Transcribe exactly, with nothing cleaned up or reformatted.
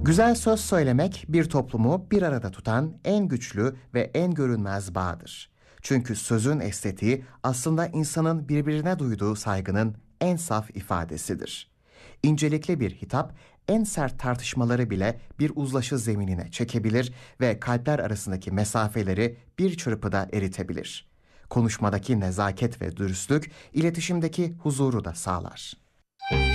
Güzel söz söylemek bir toplumu bir arada tutan en güçlü ve en görünmez bağdır. Çünkü sözün estetiği aslında insanın birbirine duyduğu saygının en saf ifadesidir. İncelikli bir hitap en sert tartışmaları bile bir uzlaşı zeminine çekebilir ve kalpler arasındaki mesafeleri bir çırpıda eritebilir. Konuşmadaki nezaket ve dürüstlük iletişimdeki huzuru da sağlar.